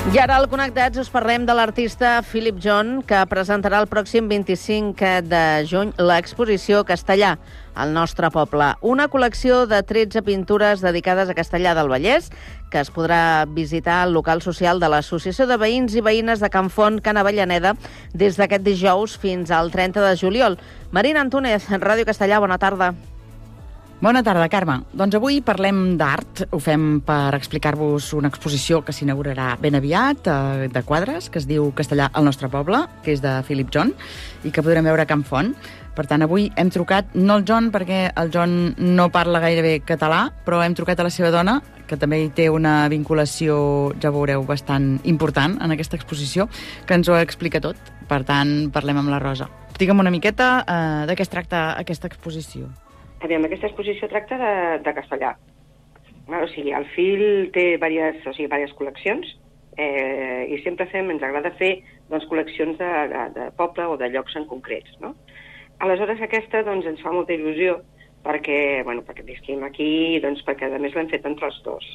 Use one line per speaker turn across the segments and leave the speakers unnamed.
I ara al Connectats us parlem de l'artista Philip John, que presentarà el pròxim 25 de juny l'exposició Castellà, al nostre poble. Una col·lecció de 13 pintures dedicades a Castellar del Vallès, que es podrà visitar al local social de l'Associació de Veïns i Veïnes de Can Font, Can Avellaneda, des d'aquest dijous fins al 30 de juliol. Marina Antúnez, Ràdio Castellà, bona tarda.
Bona tarda, Carme. Doncs avui parlem d'art. Ho fem per explicar-vos una exposició que s'inaugurarà ben aviat, de quadres, que es diu Castellar al nostre poble, que és de Philip John, i que podrem veure a Can Font. Per tant, avui hem trucat, no el John, perquè el John no parla gairebé català, però hem trucat a la seva dona, que també hi té una vinculació, ja veureu, bastant important en aquesta exposició, que ens ho explica tot. Per tant, parlem amb la Rosa. Digue'm una miqueta de què es tracta aquesta exposició.
Aviam, aquesta exposició tracta de castellà. O sigui, el Phil té diverses col·leccions i sempre ens agrada fer col·leccions de poble o de llocs en concrets, no? Aleshores, aquesta ens fa molta il·lusió perquè visquim aquí, perquè a més l'hem fet entre els dos.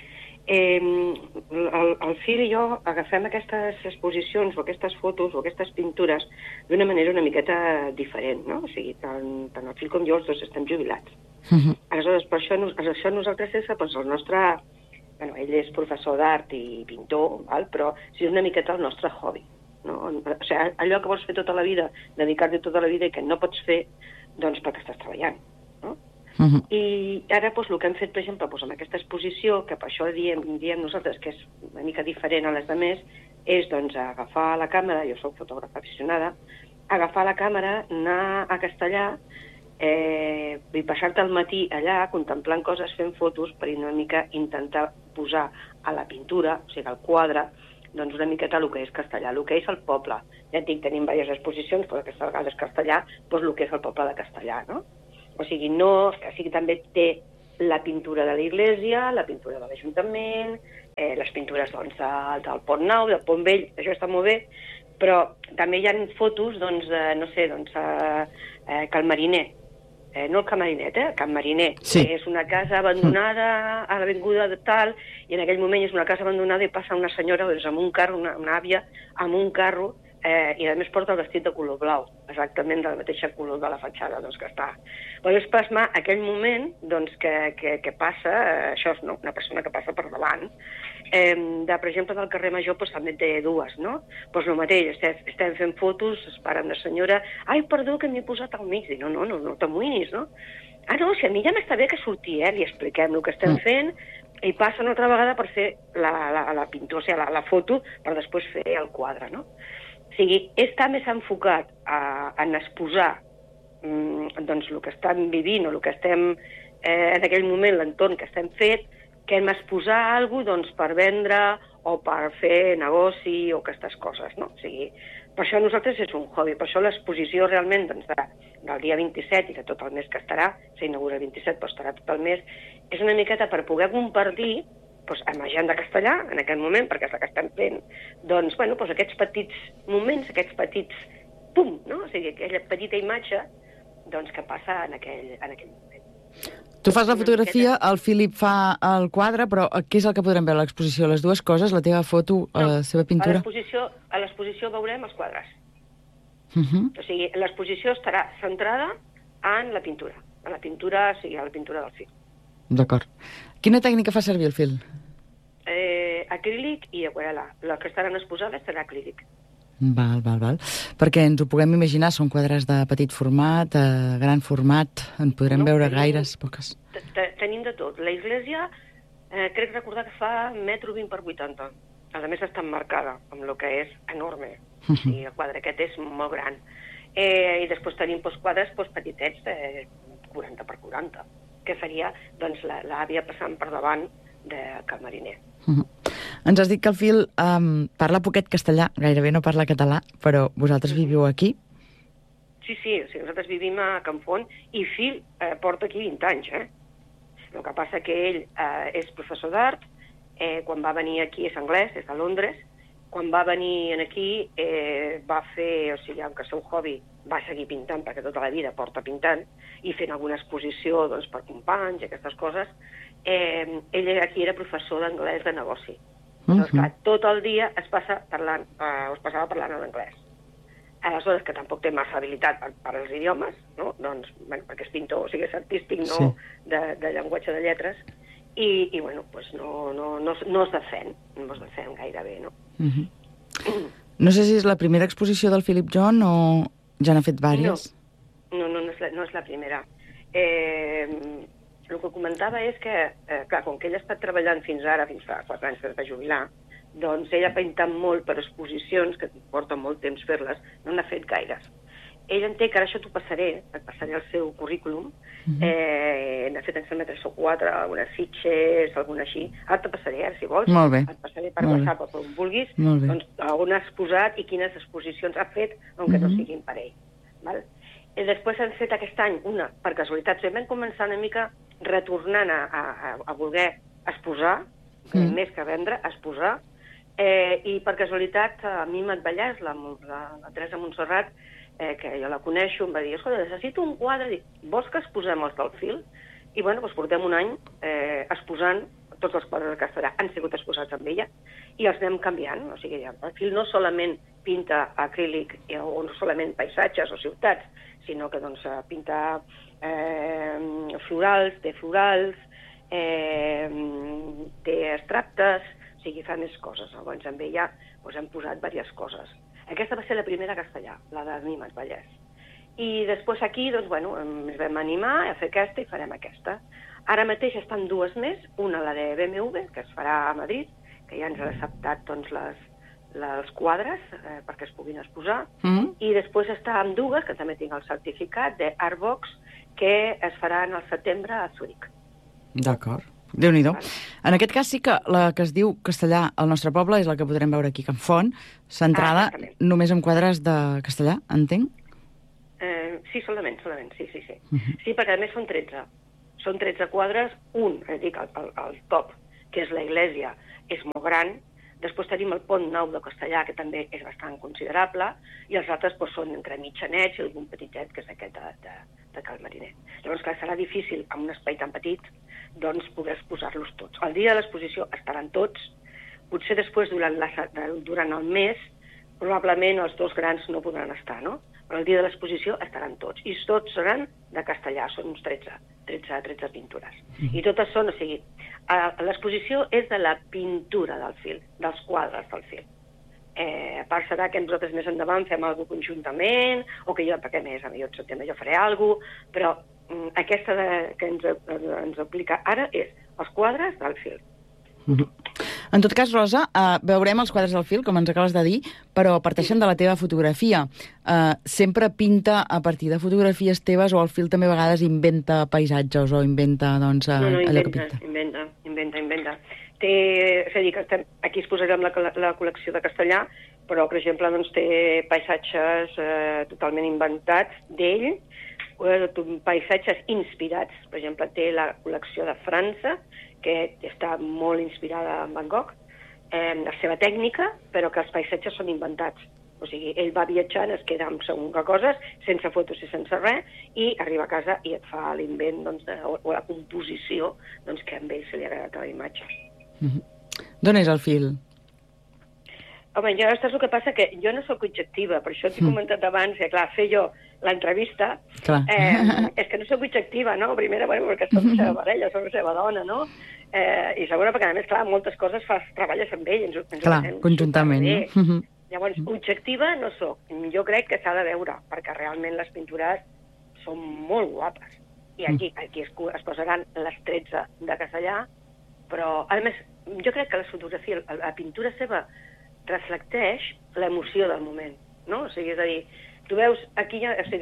El Phil i jo agafem aquestes exposicions o aquestes fotos o aquestes pintures d'una manera una miqueta diferent, no? O sigui, tant el Phil com jo els dos estem jubilats. Aleshores, per això nosaltres el nostre... ell és professor d'art i pintor, però és una miqueta el nostre hobby, no? O sigui, allò que vols fer tota la vida, dedicar-te tota la vida i que no pots fer, perquè estàs treballant, no? I ara el que hem fet, per exemple, amb aquesta exposició, que per això diem nosaltres que és una mica diferent a les demés, és agafar la càmera, jo soc fotògrafa aficionada, agafar la càmera, anar a Castellar i passar-te el matí allà contemplant coses, fent fotos, per una mica intentar posar a la pintura, o sigui, al quadre, una miqueta el que és Castellar, el que és el poble. Ja et dic, tenim diverses exposicions, però aquesta vegada és Castellar, el que és el poble de Castellar, no? O sigui, també té la pintura de l'església, la pintura de l'Ajuntament, les pintures del Pont Nou, del Pont Vell, això està molt bé, però també hi ha fotos, Cal Mariner, no el Can Marinet, Can Mariner,
sí.
Que és una casa abandonada a l'avinguda de tal, i en aquell moment és una casa abandonada i passa una senyora amb un carro, una àvia, amb un carro, i a més porta el vestit de color blau, exactament del mateix color de la fatxada que està. És plasmar aquell moment que passa, això és una persona que passa per davant. Per exemple, del carrer Major també té dues, no? El mateix, estem fent fotos, es paren de senyora, ai, perdó, que m'he posat al mig, no t'amoïnis, no? No, si a mi ja m'està bé que surti, li expliquem el que estem fent, i passa una altra vegada per fer la pintura, o sigui, la foto, per després fer el quadre, no? O sigui, està més enfocat en exposar el que estem vivint o el que estem en aquell moment, l'entorn que estem fet, que hem exposar alguna cosa per vendre o per fer negoci o aquestes coses, no? O sigui, per això nosaltres és un hobby, per això l'exposició realment del dia 27 i de tot el mes que estarà, s'inaugura el 27 però estarà tot el mes, és una miqueta per poder compartir amb la gent de Castellar, en aquest moment, perquè és la que estem fent, aquests petits moments, aquests petits pum, no? O sigui, aquella petita imatge que passa en aquell moment.
Tu fas la fotografia, el Philip fa el quadre, però què és el que podrem veure a l'exposició? Les dues coses, la teva foto, la seva pintura?
A l'exposició veurem els quadres. O sigui, l'exposició estarà centrada en la pintura. En la pintura, o sigui, a la pintura del Phil.
D'acord. Quina tècnica fa servir el Phil?
Acrílic i aquarel·la. La que estaran exposades serà acrílic.
Val. Perquè ens ho puguem imaginar, són quadres de petit format, gran format, en podrem veure gaires, poques.
Tenim de tot. La església, crec recordar que fa 1,20 m per 80 m. A més està emmarcada, amb el que és enorme. O sigui, el quadre aquest és molt gran. I després tenim quadres petitets, 40 per 40, que seria l'àvia passant per davant de Cal Mariner.
Ens has dit que el Phil parla poquet castellà, gairebé no parla català, però vosaltres viviu aquí?
Sí, o sigui, nosaltres vivim a Can Font i Phil porta aquí 20 anys, El que passa que ell és professor d'art, quan va venir aquí és anglès, és de Londres, quan va venir aquí va fer, o sigui, que el seu hobby va seguir pintant, perquè tota la vida porta pintant, i fent alguna exposició per companys i aquestes coses. Ell aquí era professor d'anglès de negoci. Doncs, clar, tot el dia es passava parlant en anglès. Aleshores, que tampoc té massa habilitat per als idiomes, no? Doncs, bueno, perquè és pintor, o sigui, és artístic, no de llenguatge de lletres, i bueno, doncs no es defèn gaire bé, no?
No sé si és la primera exposició del Philip John o ja n'ha fet diverses.
No és la primera. El que comentava és que, clar, com que ell ha estat treballant fins ara, fins fa 4 anys que es va jubilar, doncs ell ha pintat molt per exposicions, que porta molt temps fer-les, no n'ha fet gaires. Ell en té, que ara això t'ho passaré, et passaré el seu currículum, n'ha fet en sembla 3 o 4, algunes fitxes, alguna així. Ara te passaré, si vols.
Molt bé.
Et passaré per WhatsApp o per on vulguis, doncs on ha exposat i quines exposicions ha fet, aunque no siguin per ell. Val? I després han fet aquest any una, per casualitat, vam començar una mica retornant a voler exposar, més que vendre, exposar, i per casualitat a mi Vallès, la Teresa Montserrat, que jo la coneixo, em va dir, escolta, necessito un quadre, dic, vols que exposem els del fil? I bueno, doncs portem un any exposant tots els quadres de castellà, han sigut exposats amb ella, i els anem canviant, o sigui, el fil no solament pinta acrílic o no solament paisatges o ciutats, sinó que doncs pinta florals, té extractes, o sigui, fa més coses. Llavors amb ella hem posat diverses coses. Aquesta va ser la primera castellà, la de Mimes Vallès. I després aquí, doncs, bueno, ens vam animar a fer aquesta i farem aquesta. Ara mateix estan 2 més, una la de BMW, que es farà a Madrid, que ja ens ha acceptat doncs, els quadres perquè es puguin exposar, i després està amb 2, que també tinc el certificat, de Artbox, que es faran al setembre a Zurich.
D'acord. Déu-n'hi-do. En aquest cas sí que la que es diu Castellà al nostre poble és la que podrem veure aquí a Can Font, centrada només en quadres de castellà, entenc?
Sí, solament, sí. Sí, perquè a més són 13. Són 13 quadres, el top, que és la iglesia, és molt gran. Després tenim el pont nou de Castellà, que també és bastant considerable, i els altres són entre mitjanets i algun petitet, que és aquest de Cal Mariner. Llavors, clar, serà difícil, amb un espai tan petit, doncs poder exposar-los tots. El dia de l'exposició estaran tots, potser després, durant el mes, probablement els 2 grans no podran estar, no? Però el dia de l'exposició estaran tots, i tots seran de castellà, són uns 13 pintures. I totes són, o sigui, l'exposició és de la pintura del fil, dels quadres del fil. A part serà que nosaltres més endavant fem alguna cosa conjuntament, o que jo, perquè més, jo en setembre jo faré alguna cosa, però aquesta que ens aplica ara és els quadres del fil.
En tot cas, Rosa, veurem els quadres del fil, com ens acabes de dir, però parteixen de la teva fotografia. Sempre pinta a partir de fotografies teves o el fil també a vegades inventa paisatges o inventa allò que pinta?
Inventa. És a dir, que aquí es posarem la col·lecció de castellà, però, per exemple, doncs, té paisatges totalment inventats d'ell, paisatges inspirats. Per exemple, té la col·lecció de França, que està molt inspirada en Van Gogh, la seva tècnica, però que els paisatges són inventats. O sigui, ell va viatjant, es queda amb segons coses, sense fotos i sense res, i arriba a casa i et fa l'invent o la composició que a ell se li ha agradat a la imatge.
D'on és el fil?
Home, jo, és el que passa que jo no sóc objectiva, per això t'he comentat abans que, clar, fer jo l'entrevista, és que no sóc objectiva, no? Primera, perquè soc la seva parella, soc la seva dona, no? I segona, perquè, a més, clar, moltes coses treballes amb ell.
Clar, conjuntament.
Llavors, objectiva no sóc. Jo crec que s'ha de veure, perquè realment les pintures són molt guapes. I aquí es posaran les 13 de castellà, però, a més, jo crec que la pintura seva reflecteix l'emoció del moment, no? O sigui, és a dir, tu veus, aquí ja estic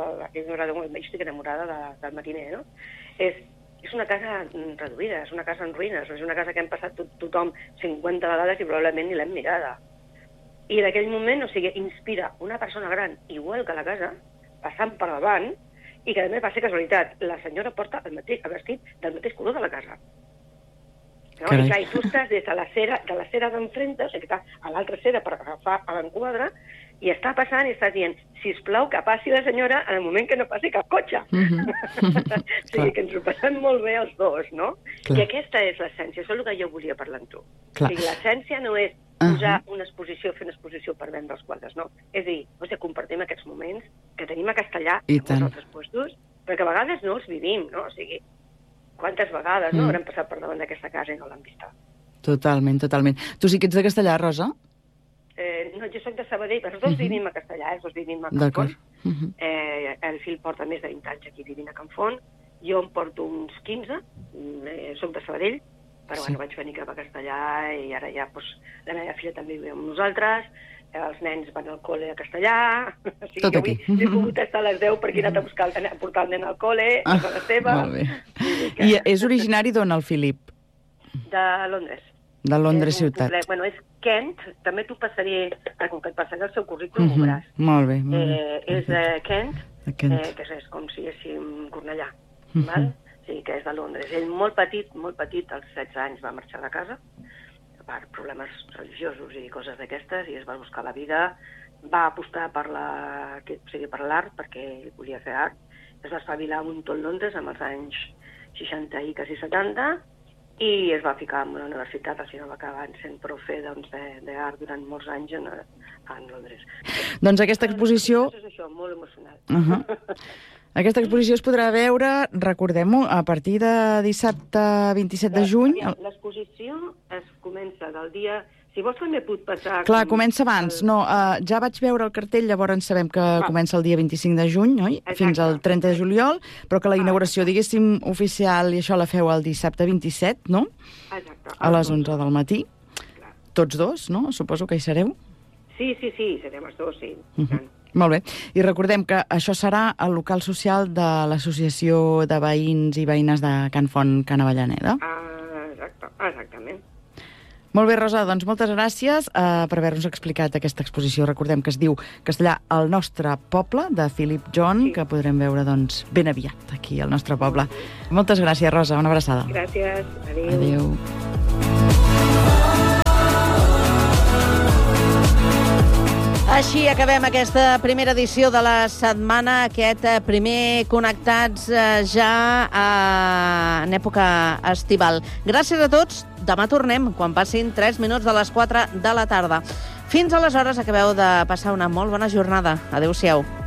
enamorada del Mariner, no? És una casa reduïda, és una casa en ruïnes, és una casa que hem passat tothom 50 vegades i probablement ni l'hem mirada. I en aquell moment, o sigui, inspira una persona gran, igual que la casa, passant per davant, i que a més va ser casualitat, la senyora porta el vestit del mateix color de la casa. No? I clar, tu estàs des de la cera d'enfrente, o sigui que estàs a l'altra cera per agafar a l'enquadre, i està passant i estàs dient, sisplau, que passi la senyora en el moment que no passi cap cotxe. O sigui, que ens ho passem molt bé els dos, no? I aquesta és l'essència, això és el que jo volia parlar amb tu. O sigui, l'essència no és posar una exposició, fer una exposició per vendre els quadres, no. És a dir, compartim aquests moments que tenim a Castellà i en altres puestos, perquè a vegades no els vivim, no? O sigui, quantes vegades no haurem passat per davant d'aquesta casa i no l'hem vista.
Totalment, totalment. Tu sí que ets de Castellà, Rosa?
No, jo soc de Sabadell, els dos vivim a Castellà, els dos vivim a Can Font. El fill porta més de 20 anys aquí vivint a Can Font, jo em porto uns 15, soc de Sabadell, però bueno, vaig venir cap a Castellà i ara ja la meva filla també viu amb nosaltres, els nens van al col·le a Castellà, o sigui que avui he pogut estar a les 10 perquè he anat a portar el nen al col·le, a la seva.
Molt bé. I és originari d'on, el Filip?
De Londres.
De Londres ciutat.
Bueno, és Kent, també t'ho passaré, com que et passaré el seu currículum, ho veuràs.
Molt bé.
És Kent, que és com si fóssim Cornellà, val? Sí, que és de Londres. Ell molt petit, als 16 anys va marxar de casa, per problemes religiosos i coses d'aquestes, i es va buscar la vida, va apostar per l'art, perquè ell volia fer art, es va espavilar un tot Londres amb els anys 60 i quasi 70, i es va ficar en una universitat, al final va acabar sent profe d'art durant molts anys en Londres.
Doncs aquesta exposició...
És això, molt emocional.
Aquesta exposició es podrà veure, recordem-ho, a partir de dissabte 27 de juny.
L'exposició es comença del dia... Si vols també puc passar...
Clar, comença abans. No, ja vaig veure el cartell, llavors sabem que comença el dia 25 de juny, oi? Fins al 30 de juliol, però que la inauguració, diguéssim, oficial, i això la feu el dissabte 27, no?
Exacte.
A les 11 del matí. Tots dos, no? Suposo que hi sereu.
Sí, serem els dos, sí.
Molt bé. I recordem que això serà al local social de l'Associació de Veïns i Veïnes de Can Font, Can Avellaneda.
Exactament.
Molt bé, Rosa, doncs moltes gràcies per haver-nos explicat aquesta exposició. Recordem que es diu Castellà, el nostre poble, de Philip John, que podrem veure doncs, ben aviat aquí al nostre poble. Moltes gràcies, Rosa. Una abraçada.
Gràcies. Adéu.
Adéu.
Així acabem aquesta primera edició de la setmana, aquest primer Connectats ja en època estival. Gràcies a tots. Demà tornem, quan passin 3 minuts de les 4 de la tarda. Fins aleshores, acabeu de passar una molt bona jornada. Adéu-siau.